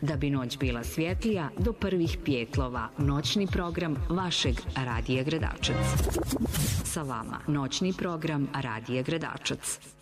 Da bi noć bila svjetlija, do prvih pjetlova noćni program vašeg Radija Gradačac. Sa vama noćni program Radija Gradačac.